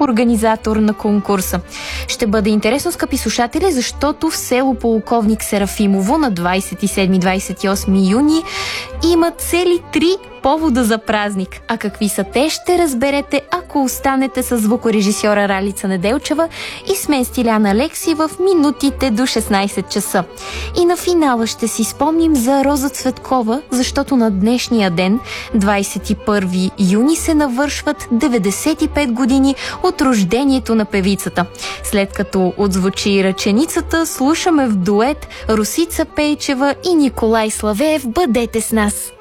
организатор на конкурса. Ще бъде интересно, скъпи слушатели, защото в село Полковник Серафимово на 27-28 юни има цели 3 повода за празник. А какви са те, ще разберете, ако останете с звукорежисьора Ралица Неделчева и с мен Стиляна Алексиева в минутите до 16 часа. И на финала ще си спомним за Роза Цветкова, защото на днешния ден, 21 юни, се навършват 95 години от рождението на певицата. След като отзвучи ръченицата, слушаме в дует Росица Пейчева и Николай Славеев. Бъдете с нас!